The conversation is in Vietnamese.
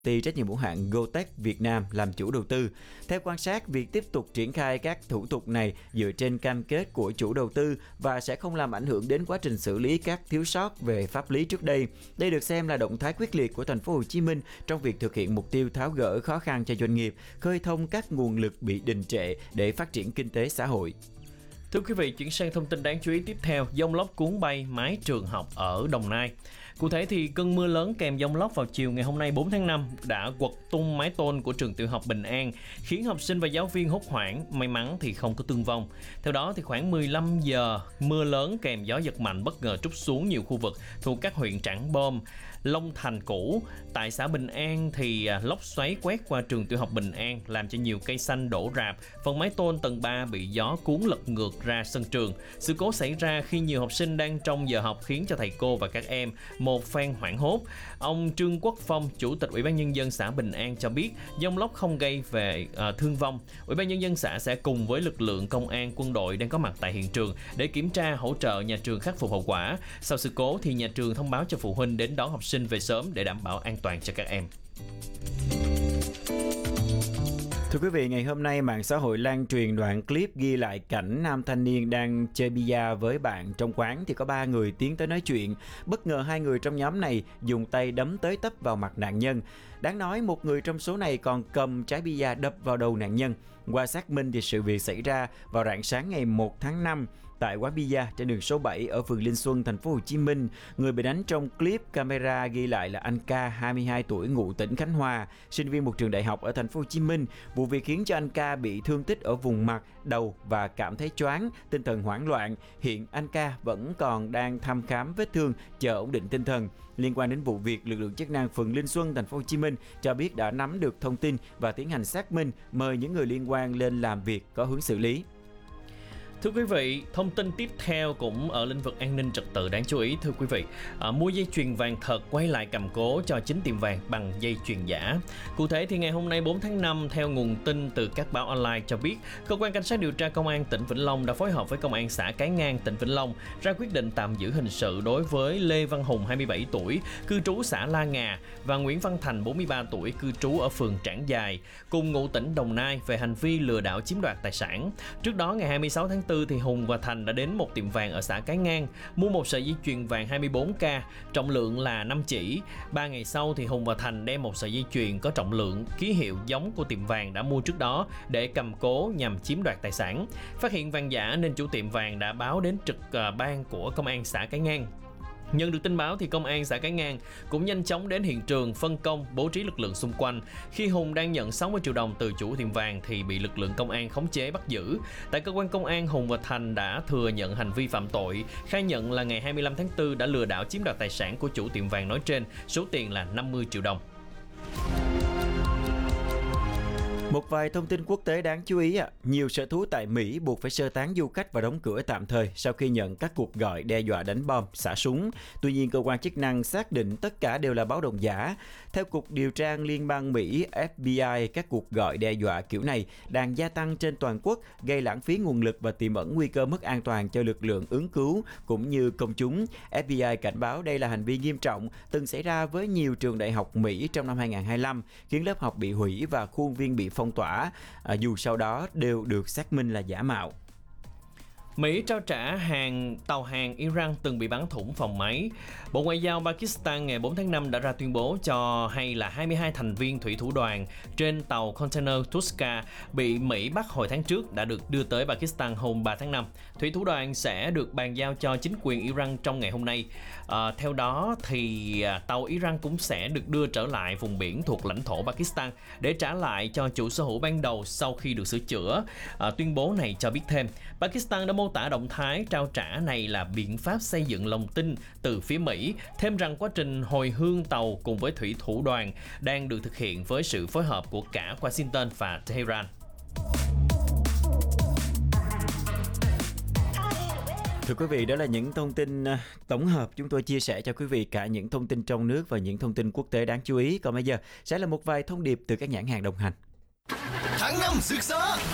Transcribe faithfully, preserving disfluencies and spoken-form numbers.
ty trách nhiệm hữu hạn Gotech Việt Nam làm chủ đầu tư. Theo quan sát, việc tiếp tục triển khai các thủ tục này dựa trên cam kết của chủ đầu tư và sẽ không làm ảnh hưởng đến quá trình xử lý các thiếu sót về pháp lý trước đây. Đây được xem là động thái quyết liệt của thành phố Hồ Chí Minh trong việc thực hiện mục tiêu tháo gỡ khó khăn cho doanh nghiệp, khơi thông các nguồn lực bị đình trệ để phát triển kinh tế xã hội. Thưa quý vị, chuyển sang thông tin đáng chú ý tiếp theo, dông lốc cuốn bay mái trường học ở Đồng Nai. Cụ thể thì cơn mưa lớn kèm dông lốc vào chiều ngày hôm nay bốn tháng năm đã quật tung mái tôn của trường tiểu học Bình An, khiến học sinh và giáo viên hốt hoảng, may mắn thì không có thương vong. Theo đó thì khoảng mười lăm giờ, mưa lớn kèm gió giật mạnh bất ngờ trút xuống nhiều khu vực thuộc các huyện Trảng Bom, Long Thành cũ. Tại xã Bình An thì lốc xoáy quét qua trường tiểu học Bình An làm cho nhiều cây xanh đổ rạp, phần mái tôn tầng ba bị gió cuốn lật ngược ra sân trường. Sự cố xảy ra khi nhiều học sinh đang trong giờ học khiến cho thầy cô và các em một phen hoảng hốt. Ông Trương Quốc Phong, Chủ tịch Ủy ban Nhân dân xã Bình An cho biết dông lốc không gây về uh, thương vong. Ủy ban Nhân dân xã sẽ cùng với lực lượng công an, quân đội đang có mặt tại hiện trường để kiểm tra, hỗ trợ nhà trường khắc phục hậu quả. Sau sự cố thì nhà trường thông báo cho phụ huynh đến đón học sinh về sớm để đảm bảo an toàn cho các em. Thưa quý vị, ngày hôm nay mạng xã hội lan truyền đoạn clip ghi lại cảnh nam thanh niên đang chơi bia với bạn trong quán thì có ba người tiến tới nói chuyện. Bất ngờ hai người trong nhóm này dùng tay đấm tới tấp vào mặt nạn nhân. Đáng nói một người trong số này còn cầm trái bia đập vào đầu nạn nhân. Qua xác minh thì sự việc xảy ra vào rạng sáng ngày một tháng năm tại quán bia trên đường số bảy ở phường Linh Xuân, thành phố Hồ Chí Minh. Người bị đánh trong clip camera ghi lại là anh K, hai mươi hai tuổi, ngụ tỉnh Khánh Hòa, sinh viên một trường đại học ở thành phố Hồ Chí Minh. Vụ việc khiến cho anh K bị thương tích ở vùng mặt, đầu và cảm thấy choáng, tinh thần hoảng loạn. Hiện anh K vẫn còn đang thăm khám vết thương, chờ ổn định tinh thần. Liên quan đến vụ việc, lực lượng chức năng phường Linh Xuân, thành phố Hồ Chí Minh cho biết đã nắm được thông tin và tiến hành xác minh, mời những người liên quan lên làm việc có hướng xử lý. Thưa quý vị, thông tin tiếp theo cũng ở lĩnh vực an ninh trật tự đáng chú ý. Thưa quý vị, à, mua dây chuyền vàng thật quay lại cầm cố cho chính tiệm vàng bằng dây chuyền giả. Cụ thể thì ngày hôm nay bốn tháng năm, theo nguồn tin từ các báo online cho biết, cơ quan cảnh sát điều tra công an tỉnh Vĩnh Long đã phối hợp với công an xã Cái Ngang, tỉnh Vĩnh Long ra quyết định tạm giữ hình sự đối với Lê Văn Hùng, hai mươi bảy tuổi, cư trú xã La Ngà, và Nguyễn Văn Thành, bốn mươi ba tuổi, cư trú ở phường Trảng Giài, cùng ngụ tỉnh Đồng Nai về hành vi lừa đảo chiếm đoạt tài sản. Trước đó ngày hai mươi sáu tháng tư thì Hùng và Thành đã đến một tiệm vàng ở xã Cái Ngang mua một sợi dây chuyền vàng hai mươi bốn K trọng lượng là năm chỉ. Ba ngày sau thì Hùng và Thành đem một sợi dây chuyền có trọng lượng, ký hiệu giống của tiệm vàng đã mua trước đó để cầm cố nhằm chiếm đoạt tài sản. Phát hiện vàng giả nên chủ tiệm vàng đã báo đến trực ban của công an xã Cái Ngang. Nhận được tin báo thì công an xã Cái Ngang cũng nhanh chóng đến hiện trường, phân công bố trí lực lượng xung quanh. Khi Hùng đang nhận sáu mươi triệu đồng từ chủ tiệm vàng thì bị lực lượng công an khống chế bắt giữ. Tại cơ quan công an, Hùng và Thành đã thừa nhận hành vi phạm tội, khai nhận là ngày hai mươi lăm tháng tư đã lừa đảo chiếm đoạt tài sản của chủ tiệm vàng nói trên, số tiền là năm mươi triệu đồng. Một vài thông tin quốc tế đáng chú ý, nhiều sở thú tại Mỹ buộc phải sơ tán du khách và đóng cửa tạm thời sau khi nhận các cuộc gọi đe dọa đánh bom, xả súng. Tuy nhiên, cơ quan chức năng xác định tất cả đều là báo động giả. Theo Cục Điều tra Liên bang Mỹ F B I, các cuộc gọi đe dọa kiểu này đang gia tăng trên toàn quốc, gây lãng phí nguồn lực và tiềm ẩn nguy cơ mất an toàn cho lực lượng ứng cứu cũng như công chúng. F B I cảnh báo đây là hành vi nghiêm trọng từng xảy ra với nhiều trường đại học Mỹ trong năm hai không hai lăm, khiến lớp học bị hủy và khuôn viên bị phong tỏa, à, dù sau đó đều được xác minh là giả mạo. Mỹ trao trả hàng tàu hàng Iran từng bị bắn thủng phòng máy. Bộ Ngoại giao Pakistan ngày bốn tháng năm đã ra tuyên bố cho hay là hai mươi hai thành viên thủy thủ đoàn trên tàu container Tuska bị Mỹ bắt hồi tháng trước đã được đưa tới Pakistan hôm ba tháng năm. Thủy thủ đoàn sẽ được bàn giao cho chính quyền Iran trong ngày hôm nay. À, theo đó thì tàu Iran cũng sẽ được đưa trở lại vùng biển thuộc lãnh thổ Pakistan để trả lại cho chủ sở hữu ban đầu sau khi được sửa chữa. À, tuyên bố này cho biết thêm, Pakistan đã mô tả động thái trao trả này là biện pháp xây dựng lòng tin từ phía Mỹ, thêm rằng quá trình hồi hương tàu cùng với thủy thủ đoàn đang được thực hiện với sự phối hợp của cả Washington và Tehran. Thưa quý vị, đó là những thông tin tổng hợp chúng tôi chia sẻ cho quý vị, cả những thông tin trong nước và những thông tin quốc tế đáng chú ý. Còn bây giờ sẽ là một vài thông điệp từ các nhãn hàng đồng hành. Tháng năm rực rỡ